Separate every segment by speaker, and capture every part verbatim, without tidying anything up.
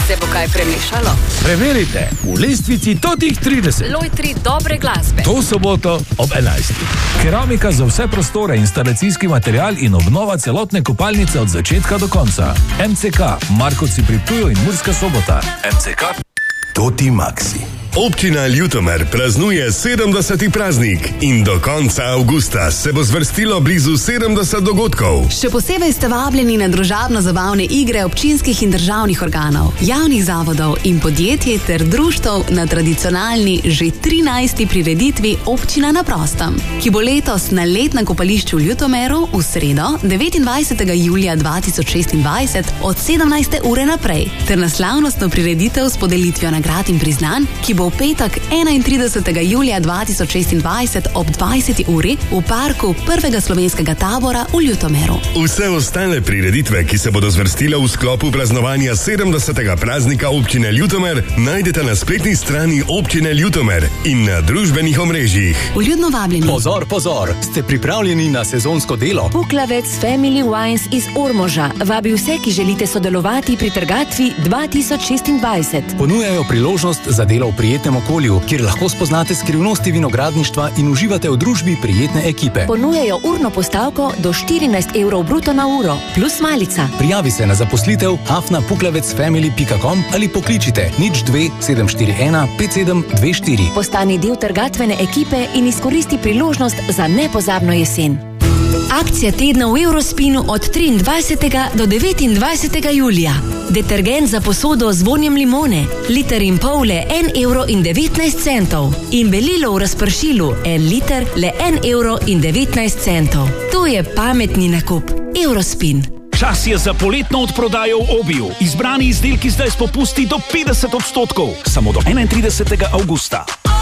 Speaker 1: Se bo kaj premešalo?
Speaker 2: Preverite v lestvici Totih trideset.
Speaker 1: Lojtri dobre glasbe.
Speaker 2: To soboto ob enajstih. Keramika za vse prostore, instalacijski material in obnova celotne kopalnice od začetka do konca. M C K, Markovci pri Ptuju in Murska Sobota. M C K. Toti Maxi.
Speaker 3: Občina Ljutomer praznuje sedemdeseti praznik in do konca avgusta se bo zvrstilo blizu sedemdeset dogodkov.
Speaker 4: Še posebej ste vabljeni na družabno-zabavne igre občinskih in državnih organov, javnih zavodov in podjetij ter društev na tradicionalni že trinajsti prireditvi Občina na prostem, ki bo letos na letnem kopališču v Ljutomeru v sredo devetindvajsetega julija dva tisoč šestindvajset od sedemnajste ure naprej, ter na slavnostno prireditev s podelitvijo nagrad in priznanj, ki bo v petek enaintridesetega julija dva tisoč šestindvajset ob dvajseti uri v parku prvega slovenskega tabora v Ljutomeru.
Speaker 3: Vse ostale prireditve, ki se bodo zvrstile v sklopu praznovanja sedemdesetega praznika Občine Ljutomer, najdete na spletni strani Občine Ljutomer in na družbenih omrežjih.
Speaker 4: Vljudno vabljeni.
Speaker 5: Pozor, pozor, ste pripravljeni na sezonsko delo?
Speaker 6: Puklavec Family Wines iz Ormoža vabi vse, ki želite sodelovati pri trgatvi dva tisoč šestindvajset.
Speaker 5: Ponujajo priložnost za delo v prijetnem okolju, kjer lahko spoznate skrivnosti vinogradništva in uživate v družbi prijetne ekipe.
Speaker 6: Ponujajo urno postavko do štirinajst evrov bruto na uro, plus malica.
Speaker 5: Prijavi se na zaposlitev afna puklavec family pika com ali pokličite nič dve sedem štiri ena pet sedem dve štiri.
Speaker 6: Postani del trgatvene ekipe in izkoristi priložnost za nepozabno jesen.
Speaker 7: Akcija tedna v Eurospinu od triindvajsetega do devetindvajsetega julija. Detergent za posodo z vonjem limone, liter in pol le en evro in devetnajst centov. In belilo v razpršilu en liter le en evro in devetnajst centov. To je pametni nakup. Eurospin.
Speaker 8: Čas je za poletno odprodajo v Obiju. Izbrani izdelki zdaj s popusti do petdeset odstotkov. Samo do enaintridesetega avgusta.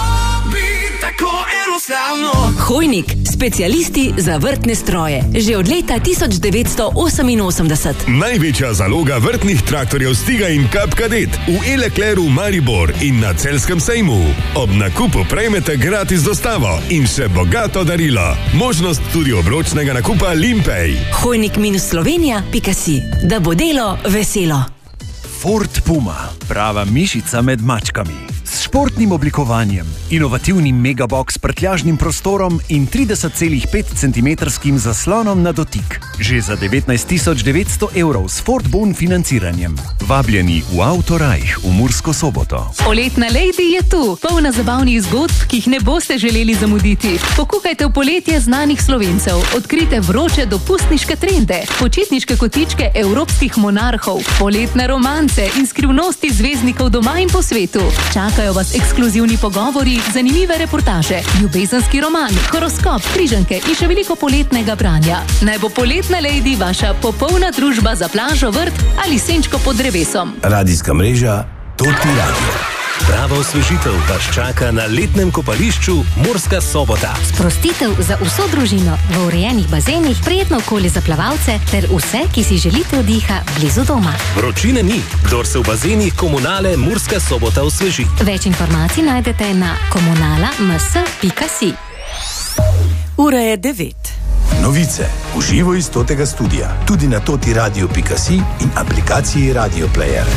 Speaker 7: Hojnik, specialisti za vrtne stroje. Že od leta tisoč devetsto oseminosemdeset.
Speaker 3: Največja zaloga vrtnih traktorjev Stiga in Kap Kadet v Elekleru Maribor in na Celjskem sejmu. Ob nakupu prejmete gratis dostavo in še bogato darilo. Možnost tudi obročnega nakupa Limpej.
Speaker 7: Hojnik minus slovenija pika si. Da bo delo veselo.
Speaker 9: Ford Puma, prava mišica med mačkami. S športnim oblikovanjem, inovativnim megabox s prtljažnim prostorom in trideset celih pet centimetrskim zaslonom na dotik. Že za devetnajst tisoč devetsto evrov s Ford Bon financiranjem. Vabljeni v Autorajh v Mursko Soboto.
Speaker 10: Poletna Lady je tu, polna zabavnih zgodb, ki jih ne boste želeli zamuditi. Pokukajte v poletje znanih Slovencev, odkrite vroče dopustniške trende, počitniške kotičke evropskih monarhov, poletne romance in skrivnosti zvezdnikov doma in po svetu. Čakajo vas ekskluzivni pogovori, zanimive reportaže, ljubezenski roman, horoskop, križanke in še veliko poletnega branja. Naj bo Poletna Lady vaša popolna družba za plažo, vrt ali senčko pod drevesom.
Speaker 2: Radijska mreža Toti Radio.
Speaker 11: Prava osvežitev vas čaka na letnem kopališču Murska Sobota.
Speaker 12: Sprostitev za vso družino v urejenih bazenih, prijetno okolje za plavalce ter vse, ki si želite oddiha blizu doma.
Speaker 11: Vročine ni, kdor se v bazenih Komunale Murska Sobota osveži.
Speaker 12: Več informacij najdete na komunala ms pika si.
Speaker 7: Ura je devet.
Speaker 2: Novice v živo iz Totega studia, tudi na toti radio pika si in aplikaciji Radio Player.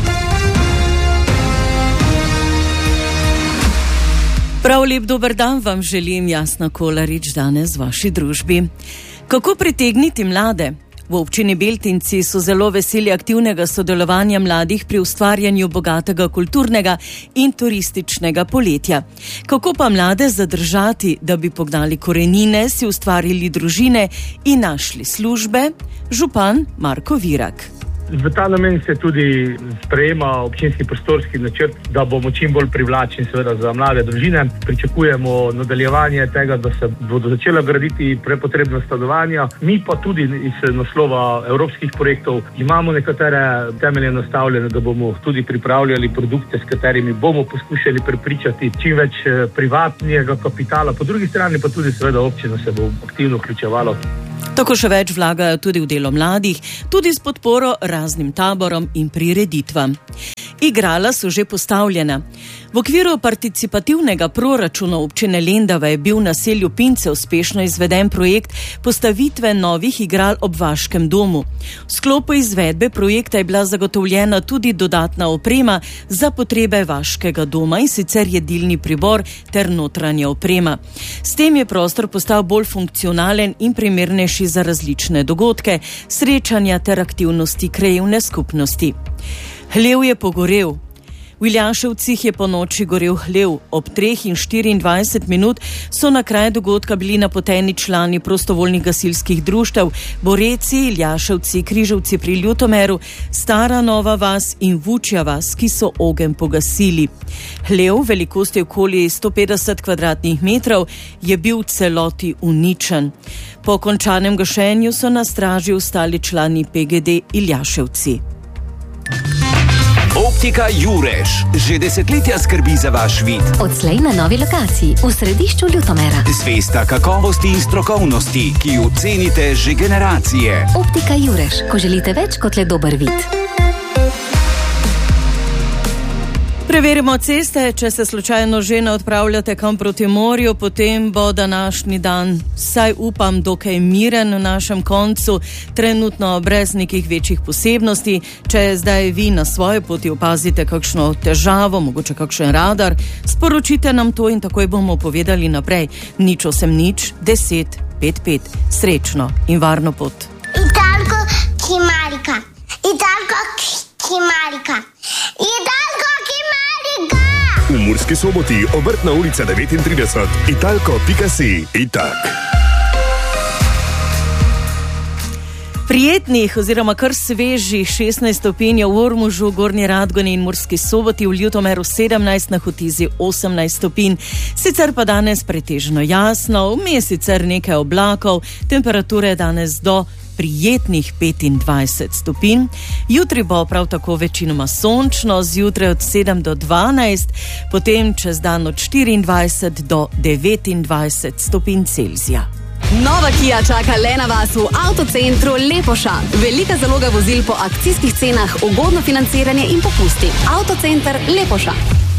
Speaker 13: Prav lep dober dan vam želim, Jasna Kolarič, danes v vaši družbi. Kako pritegniti mlade? V občini Beltinci so zelo veseli aktivnega sodelovanja mladih pri ustvarjanju bogatega kulturnega in turističnega poletja. Kako pa mlade zadržati, da bi pognali korenine, si ustvarili družine in našli službe? Župan Marko Virak.
Speaker 14: V ta namen se tudi sprejema občinski prostorski načrt, da bomo čim bolj privlačni seveda za mlade družine. Pričakujemo nadaljevanje tega, da se bodo začela graditi prepotrebna stanovanja. Mi pa tudi iz naslova evropskih projektov imamo nekatere temelje nastavljene, da bomo tudi pripravljali produkte, s katerimi bomo poskušali prepričati čim več privatnega kapitala. Po drugi strani pa tudi seveda občina se bo aktivno vključevala.
Speaker 13: Tako še več vlagajo tudi v delo mladih, tudi s podporo raznim taborom in prireditvam. Igrala so že postavljena. V okviru participativnega proračuna občine Lendava je bil na naselju Pince uspešno izveden projekt postavitve novih igral ob Vaškem domu. V sklopu izvedbe projekta je bila zagotovljena tudi dodatna oprema za potrebe Vaškega doma, in sicer jedilni pribor ter notranja oprema. S tem je prostor postal bolj funkcionalen in primernejši za različne dogodke, srečanja ter aktivnosti krajevne skupnosti. Hlev je pogorel. V Iljaševcih je po noči gorel hlev. Ob treh in štiriindvajset minut so na kraj dogodka bili napoteni člani prostovoljnih gasilskih društev Boreci, Iljaševci, Križevci pri Ljutomeru, Stara Nova vas in Vučja vas, ki so ogenj pogasili. Hlev, velikosti okoli sto petdeset kvadratnih metrov, je bil v celoti uničen. Po končanem gašenju so na straži ostali člani P G D Iljaševci.
Speaker 15: Optika Jurež že desetletja skrbi za vaš vid.
Speaker 12: Odslej na novi lokaciji v središču Ljutomera.
Speaker 15: Zvesta kakovosti in strokovnosti, ki jo cenite že generacije.
Speaker 12: Optika Jurež, ko želite več kot le dober vid.
Speaker 13: Preverimo ceste, če se slučajno že ne odpravljate kam proti morju, potem bo današnji dan, saj upam, dokaj miren v našem koncu, trenutno brez nekih večjih posebnosti. Če zdaj vi na svoje poti opazite kakšno težavo, mogoče kakšen radar, sporočite nam to in takoj bomo povedali naprej. Nič osem nič, deset, pet pet. Srečno in varno pot.
Speaker 16: Italko Kimarika. Italko Kimarika. Italko Kimarika.
Speaker 3: V Murski Soboti, Obrtna ulica devetintrideset, italko pika si. Itak.
Speaker 13: Prijetnih oziroma kar svežih šestnajst stopinj v Ormožu, Gornji Radgoni in Murski Soboti, v Ljutomeru sedemnajst, na Hotizi osemnajst stopinj. Sicer pa danes pretežno jasno, vmes sicer nekaj oblakov, temperature danes do prijetnih petindvajset stopinj. Jutri bo prav tako večinoma sončno, zjutraj od sedem do dvanajst, potem čez dan od štiriindvajset do devetindvajset stopinj Celzija.
Speaker 4: Nova Kia čaka le na vas v avtocentru Lepoša. Velika zaloga vozil po akcijskih cenah, ugodno financiranje in popusti. Avtocenter Lepoša.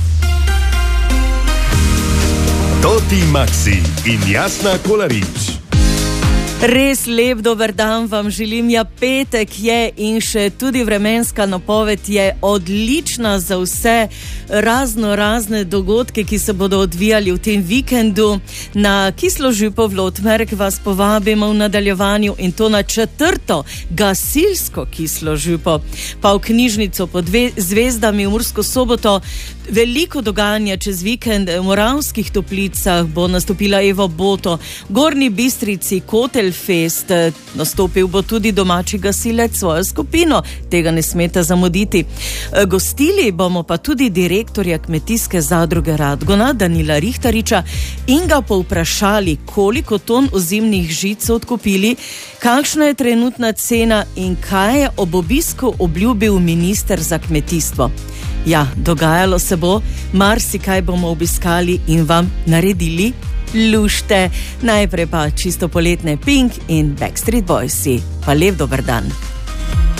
Speaker 3: Toti Maxi in Jasna Kolarič.
Speaker 13: Res lep dober dan vam želim. Ja, petek je in še tudi vremenska napoved je odlična za vse razno razne dogodke, ki se bodo odvijali v tem vikendu. Na Kisložipo v Lotmerk vas povabimo v nadaljevanju, in to na četrto gasilsko Kisložipo. Pa v knjižnico pod zvezdami v Mursko Soboto. Veliko dogajanja čez vikend. V Moravskih Toplicah bo nastopila Evo Boto, v Gornji Bistrici Kotel Fest, nastopil bo tudi domači gasilec svojo skupino, tega ne smete zamuditi. Gostili bomo pa tudi direktorja Kmetijske zadruge Radgona, Danila Rihtariča, in ga povprašali, koliko ton ozimnih žic so odkupili, kakšna je trenutna cena in kaj je ob obisku obljubil minister za kmetijstvo. Ja, dogajalo se bo, marsikaj bomo obiskali in vam naredili lušte. Najprej pa čisto poletne Pink in Backstreet Boysi. Pa lep dober dan.